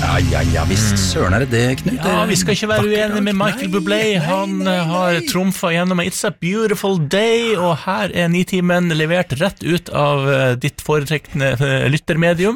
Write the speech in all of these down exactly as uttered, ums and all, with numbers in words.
Ja, ja, ja, visst søren er det det, Knut. Ja, vi skal ikke være uenige med Michael Bublé. Han nei, nei. har trumfet gjennom It's a Beautiful Day, og her er Nitimen levert rett ut av ditt foretrekkende lyttermedium,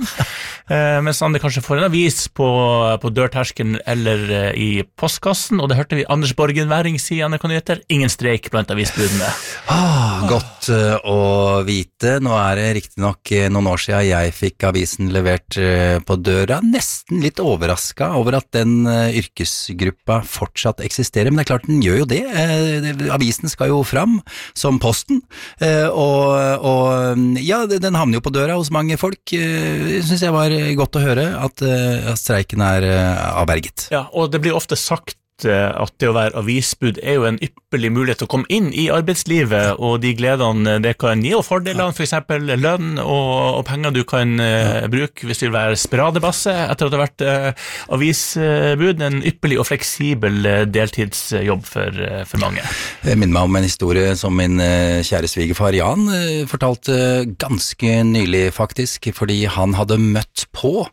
mens han kanskje får en avis på, på dørtersken eller i postkassen, og det hørte vi Anders Borgen Væring si, Anne Nyheter, ingen streik blant avisbudene. Ah, godt å vite. Nå er det riktig nok noen år siden jeg fikk avisen levert på døra, nesten litt overrasket over at den uh, yrkesgruppa fortsatt eksisterer, men det er klart den gjør jo det. Uh, avisen skal jo fram som posten, uh, og, og ja, den havner jo på døra hos mange folk. Uh, synes jeg var godt å høre at, uh, at streiken er uh, avberget. Ja, og det blir ofte sagt at det å være avisbud er jo en ypperlig mulighet til å komme inn i arbeidslivet, og de gledene det kan gi, og fordelene, for eksempel lønn og, og penger du kan uh, bruke hvis du vil være spradebasse etter at det har vært uh, avisbud, en ypperlig og fleksibel uh, deltidsjobb for, uh, for mange. Jeg minner meg om en historie som min uh, kjære svigerfar Jan uh, fortalte ganske nylig faktisk, fordi han hadde møtt på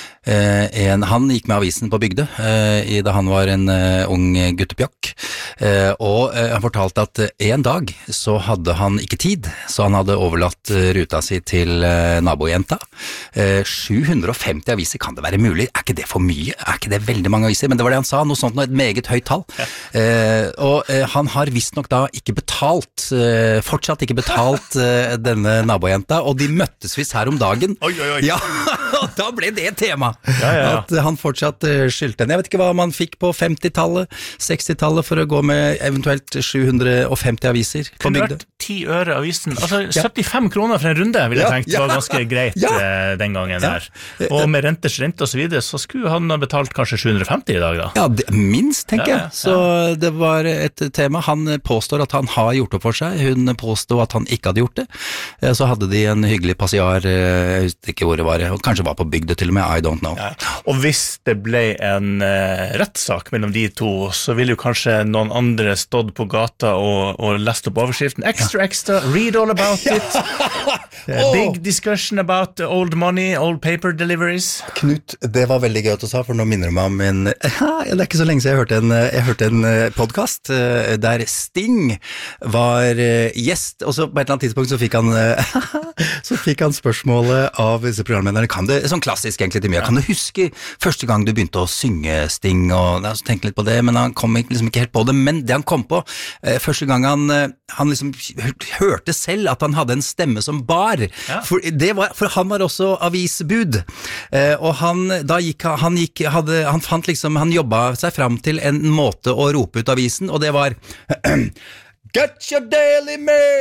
Uh, en, han gikk med avisen på bygde uh, i, da han var en uh, ung guttepjokk, uh, og uh, han fortalte at uh, en dag så hadde han ikke tid, så han hadde overlatt uh, ruta si til uh, nabojenta. uh, sju hundre og femti aviser, kan det være mulig? Er ikke det for mye? Er ikke det veldig mange aviser? Men det var det han sa, noe sånt, noe, et meget høyt tall. Ja. Uh, og uh, han har visst nok da ikke betalt, uh, fortsatt ikke betalt uh, denne nabojenta, og de møttes visst her om dagen. Oi, oi, oi. Ja, og da ble det tema. Ja, ja, ja. At han fortsatt uh, skyldte henne. Jeg vet ikke hva man fikk på femtitallet, sekstitallet for å gå med eventuelt sju hundre og femti aviser på kunne bygde. vært ti øre avisen. Altså ja. syttifem kroner for en runde, vil jeg ja, tenkt, ja. var ganske greit ja. uh, den gangen ja. der. Og med renters rente og så videre, så skulle han ha betalt kanskje sju hundre og femti i dag da. Ja, det, minst, tenker ja, jeg. Så ja. det var et tema. Han påstår at han har gjort opp for seg. Hun påstod at han ikke hadde gjort det. Så hadde de en hyggelig passiar, jeg husker ikke hvor det var, og kanskje var på bygde til og med, I don't know. Ja. Og hvis det ble en uh, rettssak mellom de to, så ville jo kanskje noen andre stått på gata og, og lest opp overskriften. Extra, ja. extra, read all about it. uh, big discussion about old money, old paper deliveries. Knut, det var veldig gøy at du sa, for nå minner du meg om en, det er ikke så lenge siden jeg hørte en, jeg hørte en podcast uh, der Sting var uh, gjest, og så på et eller annet tidspunkt så fikk han, uh, så fikk han spørsmålet av disse programlederne, kan det, sånn klassisk egentlig til mye, kan du huske første gang du begynte å synge Sting, og jeg tenkte litt på det, men han kom liksom ikke helt på det, men det han kom på, eh, første gang han, han liksom hørte selv at han hadde en stemme som bar, ja. for, det var, for han var også avisbud, eh, og han, da gikk han, gikk, hadde, han fant liksom, han jobbet seg fram til en måte å rope ut avisen, og det var Get your daily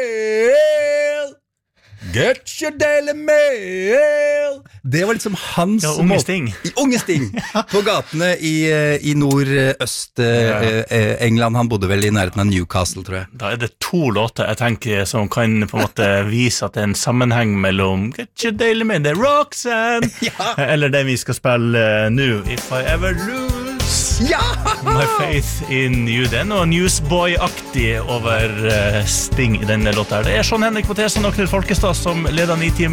mail! Get your daily mail! Det var liksom hans ja, unge Sting. I, unge Sting på gatene i, i nordøst ja. eh, England. Han bodde vel i nærheten av Newcastle, tror jeg. Da er det to låter jeg tenker som kan på en måte vise at det er en sammenheng mellom Get your daily mail, det er Roxanne, ja. eller det vi skal spille uh, nå, If I Ever Lose ja. My Faith in You. Det er noe Newsboy-aktig over uh, Sting i denne låta her. Det er Sean Henrik Mathesen og Knut Folkestad som leder Nitimen.